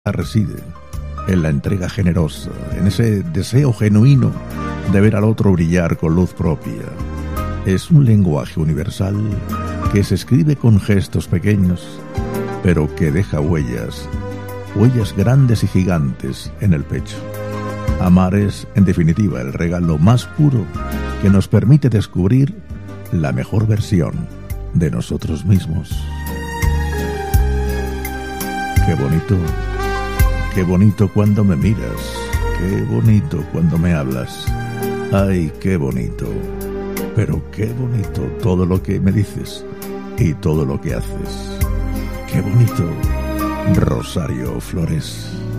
reside en la entrega generosa, en ese deseo genuino de ver al otro brillar con luz propia. Es un lenguaje universal que se escribe con gestos pequeños, pero que deja huellas grandes y gigantes en el pecho. Amar es, en definitiva, el regalo más puro que nos permite descubrir la mejor versión de nosotros mismos. Qué bonito cuando me miras, qué bonito cuando me hablas. Ay, qué bonito, pero qué bonito todo lo que me dices y todo lo que haces. Qué bonito, Rosario Flores.